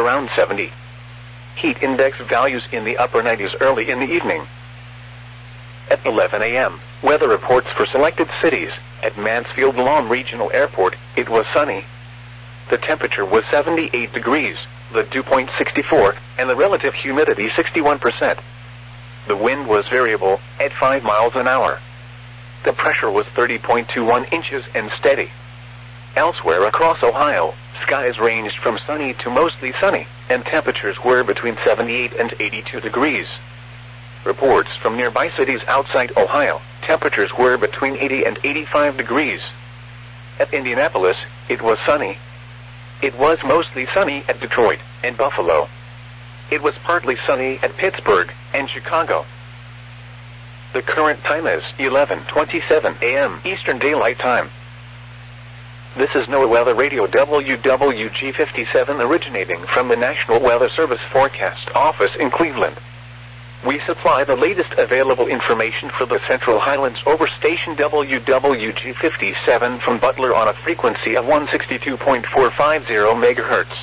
around 70. Heat index values in the upper 90s early in the evening. At 11 a.m., weather reports for selected cities. At Mansfield Lawn Regional Airport, it was sunny. The temperature was 78 degrees, the dew point 64, and the relative humidity 61%. The wind was variable, at 5 miles an hour. The pressure was 30.21 inches and steady. Elsewhere across Ohio, skies ranged from sunny to mostly sunny, and temperatures were between 78 and 82 degrees. Reports from nearby cities outside Ohio, temperatures were between 80 and 85 degrees. At Indianapolis, it was sunny. It was mostly sunny at Detroit and Buffalo. It was partly sunny at Pittsburgh and Chicago. The current time is 11:27 a.m. Eastern Daylight Time. This is NOAA Weather Radio WWG57 originating from the National Weather Service Forecast Office in Cleveland. We supply the latest available information for the Central Highlands over station WWG57 from Butler on a frequency of 162.450 MHz.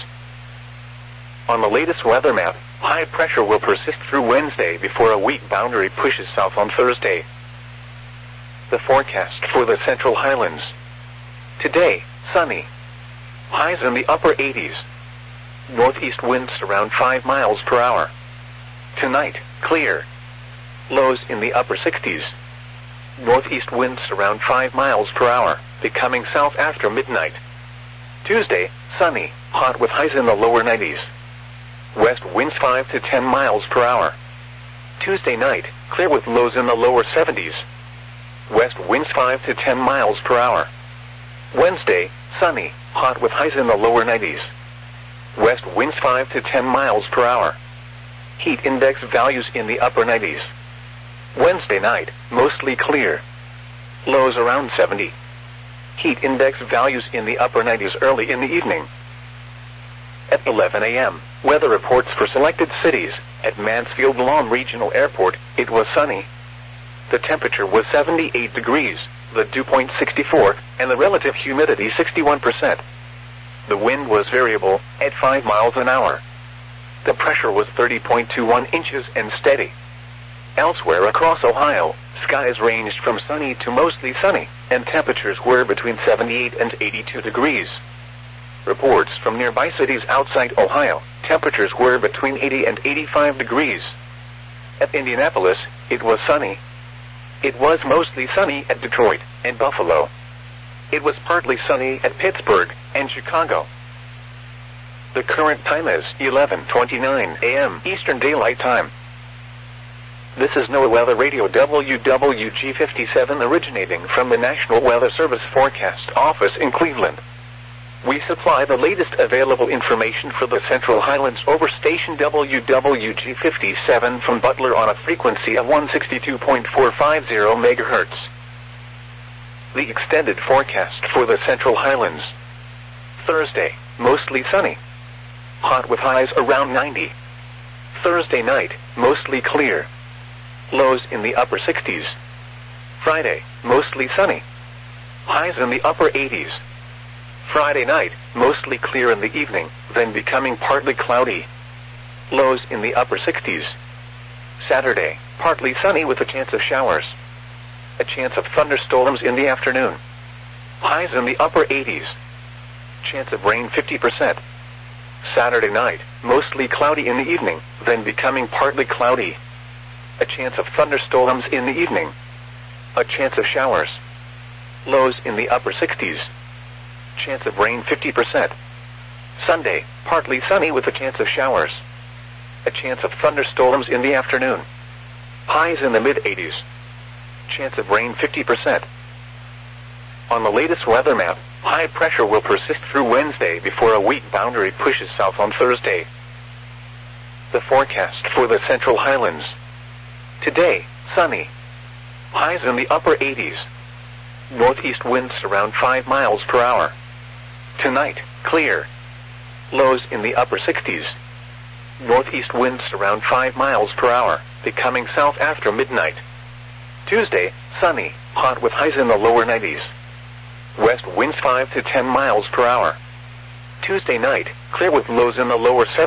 On the latest weather map, high pressure will persist through Wednesday before a weak boundary pushes south on Thursday. The forecast for the Central Highlands. Today, sunny. Highs in the upper 80s. Northeast winds around 5 miles per hour. Tonight, clear. Lows in the upper 60s. Northeast winds around 5 miles per hour, becoming south after midnight. Tuesday, sunny, hot with highs in the lower 90s. West winds 5 to 10 miles per hour. Tuesday night, clear with lows in the lower 70s. West winds 5 to 10 miles per hour. Wednesday, sunny, hot with highs in the lower 90s. West winds 5 to 10 miles per hour. Heat index values in the upper 90s. Wednesday night, mostly clear. Lows around 70. Heat index values in the upper 90s early in the evening. At 11 a.m., weather reports for selected cities. At Mansfield Lawn Regional Airport, it was sunny. The temperature was 78 degrees, the dew point 64, and the relative humidity 61%. The wind was variable, at 5 miles an hour. The pressure was 30.21 inches and steady. Elsewhere across Ohio, skies ranged from sunny to mostly sunny, and temperatures were between 78 and 82 degrees. Reports from nearby cities outside Ohio, temperatures were between 80 and 85 degrees. At Indianapolis, it was sunny. It was mostly sunny at Detroit and Buffalo. It was partly sunny at Pittsburgh and Chicago. The current time is 11:29 a.m. Eastern Daylight Time. This is NOAA Weather Radio WWG57 originating from the National Weather Service Forecast Office in Cleveland. We supply the latest available information for the Central Highlands over station WWG57 from Butler on a frequency of 162.450 MHz. The extended forecast for the Central Highlands. Thursday, mostly sunny. Hot with highs around 90. Thursday night, mostly clear. Lows in the upper 60s. Friday, mostly sunny. Highs in the upper 80s. Friday night, mostly clear in the evening, then becoming partly cloudy. Lows in the upper 60s. Saturday, partly sunny with a chance of showers. A chance of thunderstorms in the afternoon. Highs in the upper 80s. Chance of rain 50%. Saturday night, mostly cloudy in the evening, then becoming partly cloudy. A chance of thunderstorms in the evening. A chance of showers. Lows in the upper 60s. Chance of rain 50%. Sunday, partly sunny with a chance of showers. A chance of thunderstorms in the afternoon. Highs in the mid-80s. Chance of rain 50%. On the latest weather map, high pressure will persist through Wednesday before a weak boundary pushes south on Thursday. The forecast for the Central Highlands. Today, sunny. Highs in the upper 80s. Northeast winds around 5 miles per hour. Tonight, clear. Lows in the upper 60s. Northeast winds around 5 miles per hour, becoming south after midnight. Tuesday, sunny, hot with highs in the lower 90s. West winds 5 to 10 miles per hour. Tuesday night, clear with lows in the lower 70s.